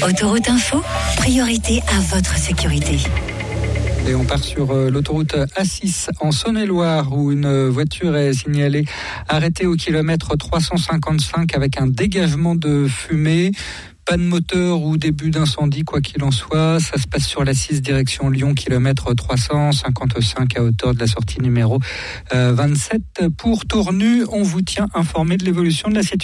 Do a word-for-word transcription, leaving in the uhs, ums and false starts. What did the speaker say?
Autoroute Info, priorité à votre sécurité. Et on part sur euh, l'autoroute A six en Saône-et-Loire où une voiture est signalée arrêtée au kilomètre trois cent cinquante-cinq avec un dégagement de fumée. Pas de moteur ou début d'incendie, quoi qu'il en soit. Ça se passe sur l'A six direction Lyon, kilomètre trois cent cinquante-cinq à hauteur de la sortie numéro euh, vingt-sept. Pour Tournu, on vous tient informé de l'évolution de la situation.